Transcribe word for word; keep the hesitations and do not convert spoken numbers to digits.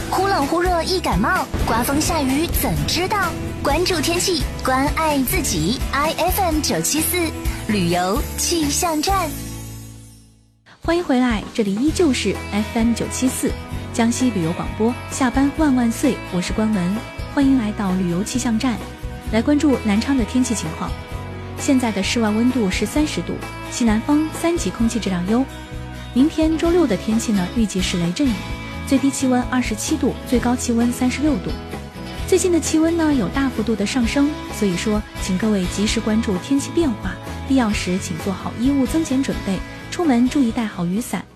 忽冷忽热易感冒，刮风下雨怎知道？关注天气，关爱自己。I F M 九七四旅游气象站， 欢迎回来，这里依旧是 F M 九七四江西旅游广播。下班万万岁，我是关文，欢迎来到旅游气象站，来关注南昌的天气情况。现在的室外温度是三十度，西南风，三级空气质量优。明天周六的天气呢，预计是雷阵雨，最低气温二十七度，最高气温三十六度。最近的气温呢有大幅度的上升，所以说请各位及时关注天气变化，必要时请做好衣物增减准备，出门注意带好雨伞，